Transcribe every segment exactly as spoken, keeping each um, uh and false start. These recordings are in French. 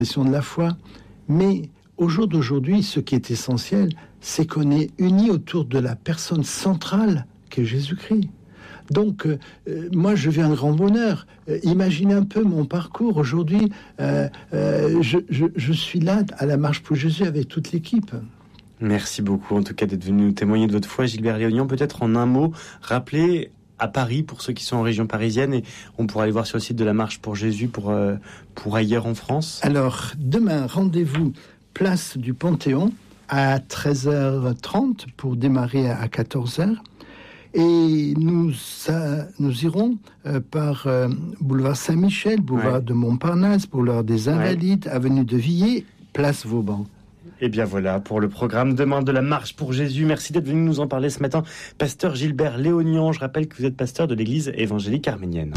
de la foi. Mais au jour d'aujourd'hui, ce qui est essentiel, c'est qu'on est unis autour de la personne centrale qu'est Jésus-Christ. Donc, euh, moi, je vis un grand bonheur. Euh, imaginez un peu mon parcours. Aujourd'hui, euh, euh, je, je, je suis là à la Marche pour Jésus avec toute l'équipe. Merci beaucoup, en tout cas, d'être venu nous témoigner de votre foi. Gilbert Léognan, peut-être en un mot, rappeler à Paris, pour ceux qui sont en région parisienne, et on pourra aller voir sur le site de la Marche pour Jésus pour, euh, pour ailleurs en France. Alors, demain, rendez-vous place du Panthéon à treize heures trente pour démarrer à quatorze heures. Et nous, ça, nous irons euh, par euh, boulevard Saint-Michel, boulevard ouais. de Montparnasse, boulevard des Invalides, ouais. avenue de Villiers, place Vauban. Et bien voilà pour le programme demain de la Marche pour Jésus. Merci d'être venu nous en parler ce matin, pasteur Gilbert Léognan. Je rappelle que vous êtes pasteur de l'église évangélique arménienne.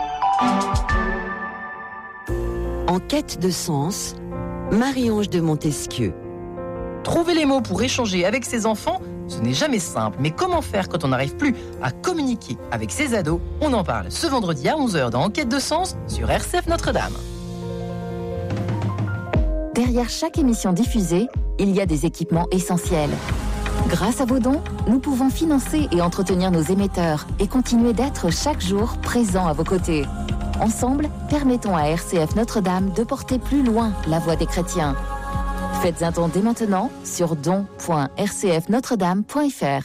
En quête de sens, Marie-Ange de Montesquieu. Trouver les mots pour échanger avec ses enfants, ce n'est jamais simple. Mais comment faire quand on n'arrive plus à communiquer avec ses ados ? On en parle ce vendredi à onze heures dans Enquête de sens sur R C F Notre-Dame. Derrière chaque émission diffusée, il y a des équipements essentiels. Grâce à vos dons, nous pouvons financer et entretenir nos émetteurs et continuer d'être chaque jour présents à vos côtés. Ensemble, permettons à R C F Notre-Dame de porter plus loin la voix des chrétiens. Faites un don dès maintenant sur don point r c f notre dame point f r.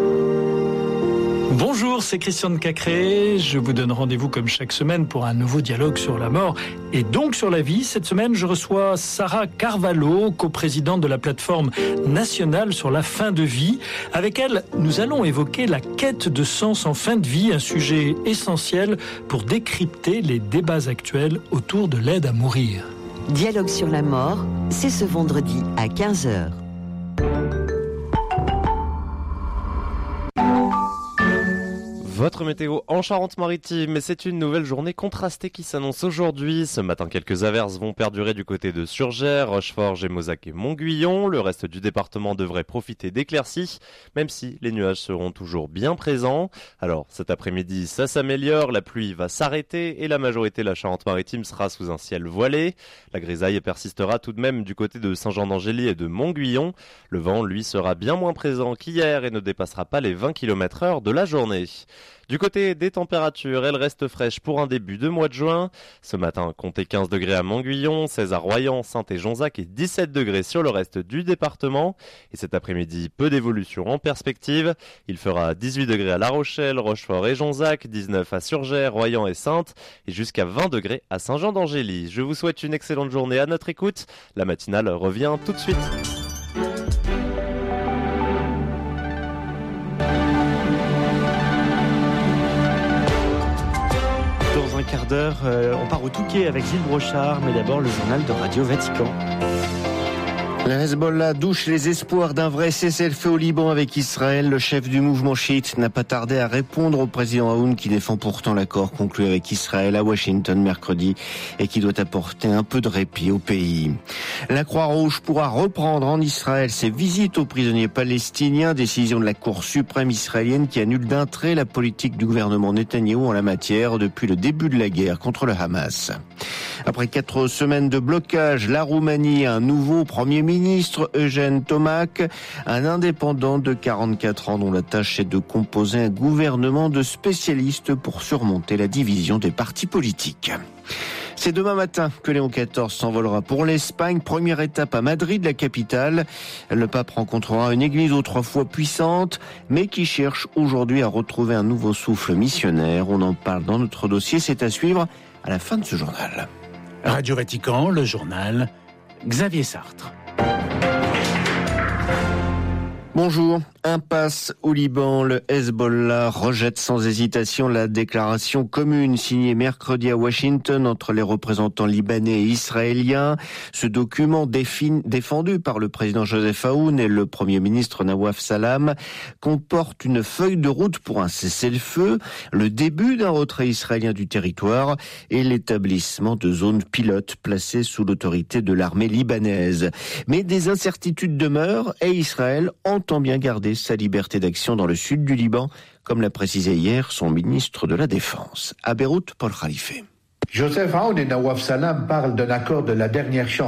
Bonjour, c'est Christian de Cacré. Je vous donne rendez-vous comme chaque semaine pour un nouveau dialogue sur la mort et donc sur la vie. Cette semaine, je reçois Sarah Carvalho, coprésidente de la plateforme nationale sur la fin de vie. Avec elle, nous allons évoquer la quête de sens en fin de vie, un sujet essentiel pour décrypter les débats actuels autour de l'aide à mourir. Dialogue sur la mort, c'est ce vendredi à quinze heures. Votre météo en Charente-Maritime, mais c'est une nouvelle journée contrastée qui s'annonce aujourd'hui. Ce matin, quelques averses vont perdurer du côté de Surgères, Rochefort, Mozac et Montguyon. Le reste du département devrait profiter d'éclaircies, même si les nuages seront toujours bien présents. Alors, cet après-midi, ça s'améliore, la pluie va s'arrêter et la majorité de la Charente-Maritime sera sous un ciel voilé. La grisaille persistera tout de même du côté de Saint-Jean-d'Angély et de Montguyon. Le vent, lui, sera bien moins présent qu'hier et ne dépassera pas les vingt kilomètres heure de la journée. Du côté des températures, elles restent fraîches pour un début de mois de juin. Ce matin, comptez quinze degrés à Montguyon, seize à Royan, Saintes et Jonzac et dix-sept degrés sur le reste du département. Et cet après-midi, peu d'évolution en perspective. Il fera dix-huit degrés à La Rochelle, Rochefort et Jonzac, dix-neuf à Surgères, Royan et Saintes et jusqu'à vingt degrés à Saint-Jean-d'Angély. Je vous souhaite une excellente journée à notre écoute. La matinale revient tout de suite. Dans un quart d'heure, euh, on part au Touquet avec Gilles Brochard, mais d'abord le journal de Radio Vatican. Le Hezbollah douche les espoirs d'un vrai cessez-le-feu au Liban avec Israël. Le chef du mouvement chiite n'a pas tardé à répondre au président Aoun qui défend pourtant l'accord conclu avec Israël à Washington mercredi et qui doit apporter un peu de répit au pays. La Croix-Rouge pourra reprendre en Israël ses visites aux prisonniers palestiniens. Décision de la Cour suprême israélienne qui annule d'un trait la politique du gouvernement Netanyahou en la matière depuis le début de la guerre contre le Hamas. Après quatre semaines de blocage, la Roumanie a un nouveau premier ministre, Eugène Tomac, un indépendant de quarante-quatre ans dont la tâche est de composer un gouvernement de spécialistes pour surmonter la division des partis politiques. C'est demain matin que Léon quatorze s'envolera pour l'Espagne. Première étape à Madrid, la capitale. Le pape rencontrera une église autrefois puissante, mais qui cherche aujourd'hui à retrouver un nouveau souffle missionnaire. On en parle dans notre dossier, c'est à suivre à la fin de ce journal. Radio Vatican, le journal, Xavier Sartre. Bonjour. Impasse au Liban, le Hezbollah rejette sans hésitation la déclaration commune signée mercredi à Washington entre les représentants libanais et israéliens. Ce document défini, défendu par le président Joseph Aoun et le premier ministre Nawaf Salam comporte une feuille de route pour un cessez-le-feu, le début d'un retrait israélien du territoire et l'établissement de zones pilotes placées sous l'autorité de l'armée libanaise. Mais des incertitudes demeurent et Israël entend bien garder sa liberté d'action dans le sud du Liban, comme l'a précisé hier son ministre de la Défense. À Beyrouth, Paul Khalife. Joseph Aoun et Nawaf Salam parlent d'un accord de la dernière chance.